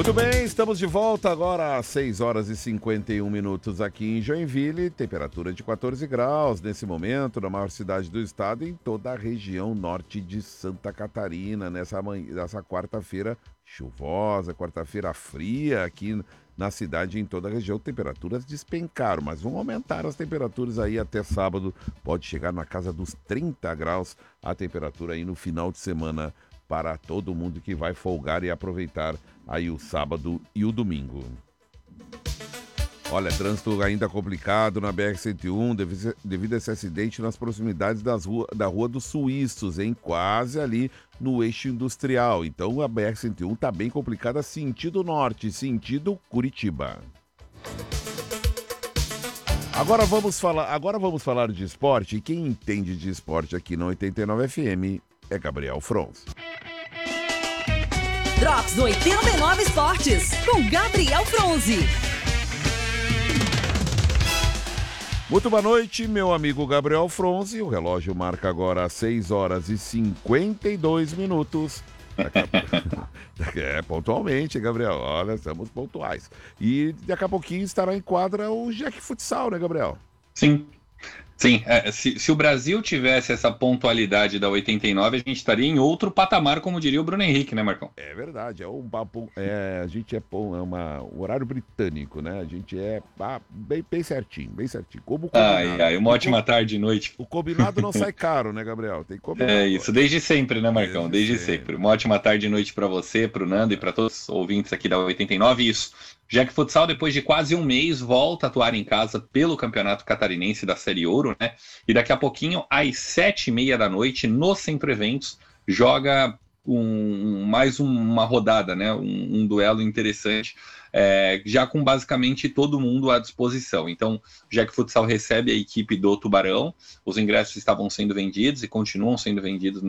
Muito bem, estamos de volta agora às 6 horas e 51 minutos aqui em Joinville, temperatura de 14 graus nesse momento, na maior cidade do estado, em toda a região norte de Santa Catarina, nessa quarta-feira chuvosa, quarta-feira fria aqui na cidade e em toda a região. Temperaturas despencaram, mas vão aumentar as temperaturas aí até sábado, pode chegar na casa dos 30 graus a temperatura aí no final de semana para todo mundo que vai folgar e aproveitar aí o sábado e o domingo. Olha, trânsito ainda complicado na BR-101 devido a esse acidente nas proximidades da Rua dos Suíços, hein? Quase ali no eixo industrial. Então a BR-101 está bem complicada sentido norte, sentido Curitiba. Agora vamos falar de esporte, e quem entende de esporte aqui na 89 FM é Gabriel Fronz. Drops do 89 Esportes, com Gabriel Fronzi. Muito boa noite, meu amigo Gabriel Fronzi. O relógio marca agora 6 horas e 52 minutos. Pontualmente, Gabriel. Olha, estamos pontuais. E daqui a pouquinho estará em quadra o Jack Futsal, né, Gabriel? Sim. Sim, se o Brasil tivesse essa pontualidade da 89, a gente estaria em outro patamar, como diria o Bruno Henrique, né, Marcão? É verdade, a gente é um horário britânico, né? A gente é bem certinho, bem certinho. Como combinado. Uma ótima tarde e noite. O combinado não sai caro, né, Gabriel? Tem que combinar. É isso, desde sempre, né, Marcão? Desde sempre. Uma ótima tarde e noite para você, para o Nando e para todos os ouvintes aqui da 89. Isso. Jack Futsal, depois de quase um mês, volta a atuar em casa pelo Campeonato Catarinense da Série Ouro, né? E daqui a pouquinho, às 7h30 da noite, no Centro Eventos, joga mais uma rodada, né? Um duelo interessante, já com basicamente todo mundo à disposição. Então, o Jack Futsal recebe a equipe do Tubarão, os ingressos estavam sendo vendidos e continuam sendo vendidos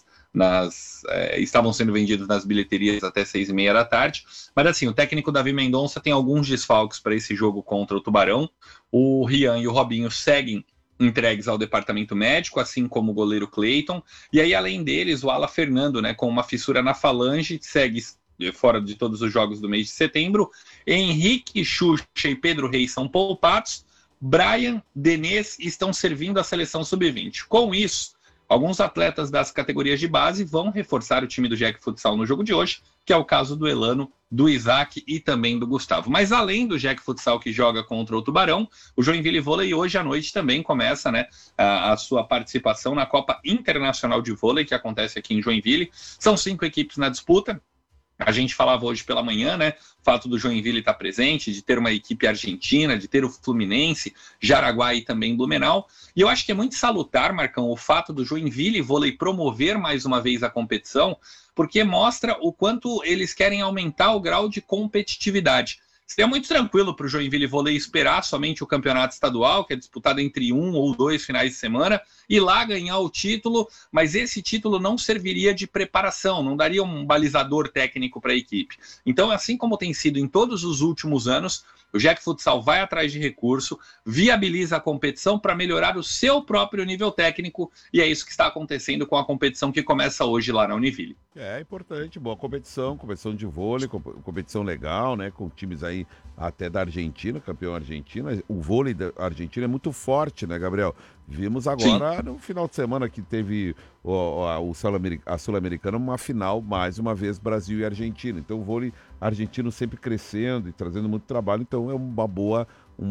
estavam sendo vendidos nas bilheterias até 6h30 da tarde, mas assim, o técnico Davi Mendonça tem alguns desfalques para esse jogo contra o Tubarão. O Rian e o Robinho seguem entregues ao departamento médico, assim como o goleiro Cleiton, e aí além deles o ala Fernando, né, com uma fissura na falange, segue fora de todos os jogos do mês de setembro. Henrique, Xuxa e Pedro Reis são poupados. Brian, Denês estão servindo a seleção sub-20. Com isso, alguns atletas das categorias de base vão reforçar o time do Jack Futsal no jogo de hoje, que é o caso do Elano, do Isaac e também do Gustavo. Mas além do Jack Futsal que joga contra o Tubarão, o Joinville Vôlei hoje à noite também começa, né, a sua participação na Copa Internacional de Vôlei, que acontece aqui em Joinville. São 5 equipes na disputa. A gente falava hoje pela manhã, né? O fato do Joinville estar presente, de ter uma equipe argentina, de ter o Fluminense, Jaraguá e também Blumenau. E eu acho que é muito salutar, Marcão, o fato do Joinville Vôlei promover mais uma vez a competição, porque mostra o quanto eles querem aumentar o grau de competitividade. Seria muito tranquilo para o Joinville Vôlei esperar somente o campeonato estadual, que é disputado entre 1 ou 2 finais de semana, e lá ganhar o título, mas esse título não serviria de preparação, não daria um balizador técnico para a equipe. Então, assim como tem sido em todos os últimos anos, o Jack Futsal vai atrás de recurso, viabiliza a competição para melhorar o seu próprio nível técnico, e é isso que está acontecendo com a competição que começa hoje lá na Univille. É importante, boa competição de vôlei, competição legal, né, com times aí até da Argentina, campeão argentino. O vôlei da Argentina é muito forte, né, Gabriel? Vimos agora, sim, no final de semana que teve a Sul-Americana, uma final, mais uma vez, Brasil e Argentina. Então o vôlei argentino sempre crescendo e trazendo muito trabalho, então é uma boa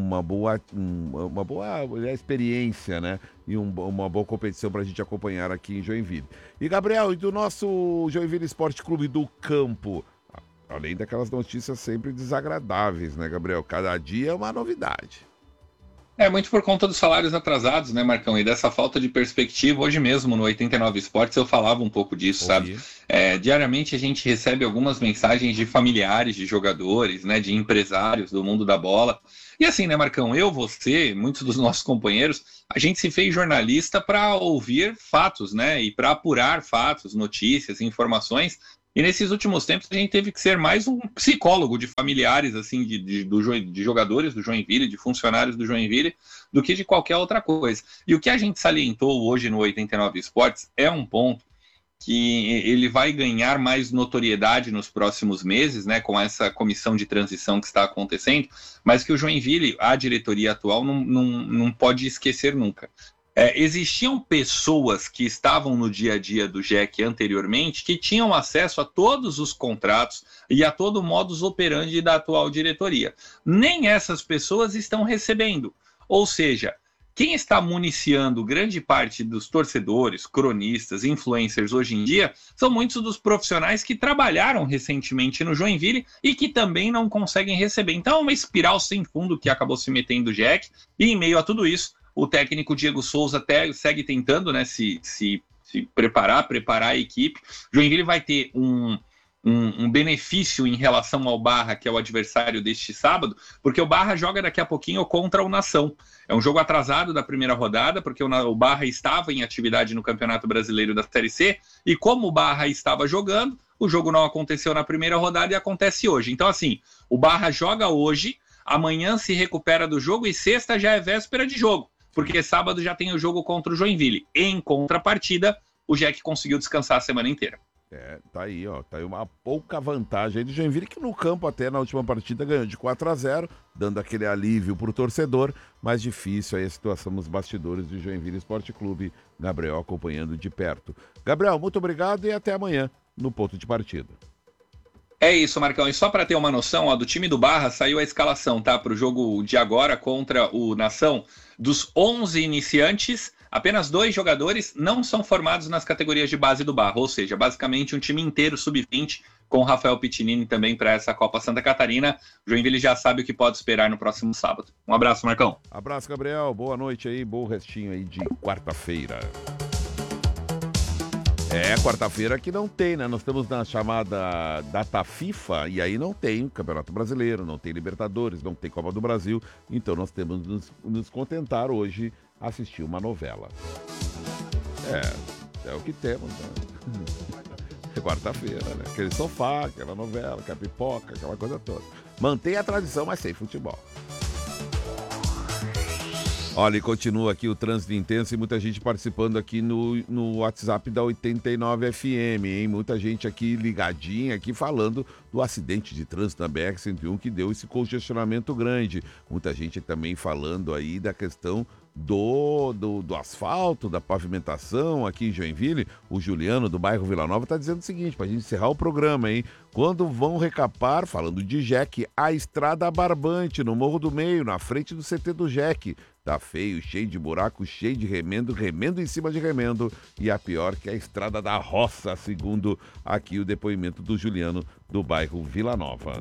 experiência, né? E uma boa competição para a gente acompanhar aqui em Joinville. E, Gabriel, e do nosso Joinville Esporte Clube do Campo, além daquelas notícias sempre desagradáveis, né, Gabriel? Cada dia é uma novidade. Muito por conta dos salários atrasados, né, Marcão? E dessa falta de perspectiva. Hoje mesmo, no 89 Esportes, eu falava um pouco disso, sabe? Diariamente a gente recebe algumas mensagens de familiares, de jogadores, né, de empresários do mundo da bola. E assim, né, Marcão? Eu, você, muitos dos nossos companheiros, a gente se fez jornalista para ouvir fatos, né? E para apurar fatos, notícias, informações. E nesses últimos tempos a gente teve que ser mais um psicólogo de familiares, assim, de jogadores do Joinville, de funcionários do Joinville, do que de qualquer outra coisa. E o que a gente salientou hoje no 89 Esportes é um ponto que ele vai ganhar mais notoriedade nos próximos meses, né, com essa comissão de transição que está acontecendo, mas que o Joinville, a diretoria atual, não pode esquecer nunca. Existiam pessoas que estavam no dia a dia do JEC anteriormente que tinham acesso a todos os contratos e a todo o modus operandi da atual diretoria. Nem essas pessoas estão recebendo. Ou seja, quem está municiando grande parte dos torcedores, cronistas, influencers hoje em dia são muitos dos profissionais que trabalharam recentemente no Joinville e que também não conseguem receber. Então é uma espiral sem fundo que acabou se metendo o JEC, e em meio a tudo isso, o técnico Diego Souza até segue tentando, né, se preparar a equipe. Joinville vai ter um benefício em relação ao Barra, que é o adversário deste sábado, porque o Barra joga daqui a pouquinho contra o Nação. É um jogo atrasado da primeira rodada, porque o Barra estava em atividade no Campeonato Brasileiro da Série C, e como o Barra estava jogando, o jogo não aconteceu na primeira rodada e acontece hoje. Então, assim, o Barra joga hoje, amanhã se recupera do jogo e sexta já é véspera de jogo, porque sábado já tem o jogo contra o Joinville. Em contrapartida, o JEC conseguiu descansar a semana inteira. Tá aí, ó. Tá aí uma pouca vantagem aí do Joinville, que no campo até na última partida ganhou de 4-0, dando aquele alívio pro torcedor, mas difícil aí a situação nos bastidores do Joinville Esporte Clube. Gabriel acompanhando de perto. Gabriel, muito obrigado e até amanhã no ponto de partida. É isso, Marcão. E só para ter uma noção, ó, do time do Barra saiu a escalação, tá? Para o jogo de agora contra o Nação. Dos 11 iniciantes, apenas 2 jogadores não são formados nas categorias de base do Barra. Ou seja, basicamente um time inteiro sub-20 com o Rafael Pitinini também para essa Copa Santa Catarina. O Joinville já sabe o que pode esperar no próximo sábado. Um abraço, Marcão. Abraço, Gabriel. Boa noite aí. Bom restinho aí de quarta-feira. Quarta-feira que não tem, né? Nós estamos na chamada data FIFA e aí não tem Campeonato Brasileiro, não tem Libertadores, não tem Copa do Brasil. Então nós temos de nos contentar hoje a assistir uma novela. É o que temos, né? É quarta-feira, né? Aquele sofá, aquela novela, aquela pipoca, aquela coisa toda. Mantém a tradição, mas sem futebol. Olha, e continua aqui o trânsito intenso e muita gente participando aqui no WhatsApp da 89 FM, hein? Muita gente aqui ligadinha, aqui falando do acidente de trânsito na BR-101 que deu esse congestionamento grande. Muita gente também falando aí da questão do asfalto, da pavimentação aqui em Joinville. O Juliano, do bairro Vila Nova, está dizendo o seguinte, para a gente encerrar o programa, hein? Quando vão recapar, falando de JEC, a estrada barbante no Morro do Meio, na frente do CT do JEC. Tá feio, cheio de buraco, cheio de remendo, remendo em cima de remendo. E a pior que a estrada da roça, segundo aqui o depoimento do Juliano, do bairro Vila Nova.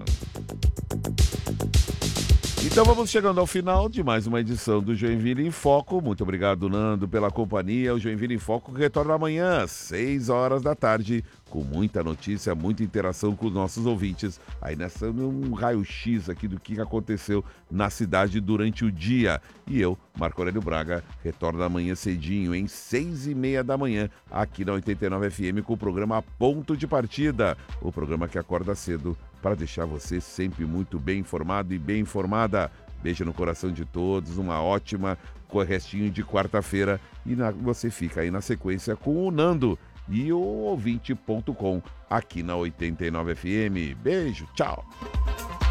Então vamos chegando ao final de mais uma edição do Joinville em Foco. Muito obrigado, Nando, pela companhia. O Joinville em Foco retorna amanhã, às 6 horas da tarde, com muita notícia, muita interação com os nossos ouvintes. Aí nessa um raio-x aqui do que aconteceu na cidade durante o dia. E eu, Marco Aurélio Braga, retorno amanhã cedinho, em 6h30 da manhã, aqui na 89 FM, com o programa Ponto de Partida. O programa que acorda cedo para deixar você sempre muito bem informado e bem informada. Beijo no coração de todos, uma ótima restinho de quarta-feira. E você fica aí na sequência com o Nando e o ouvinte.com aqui na 89 FM. Beijo, tchau!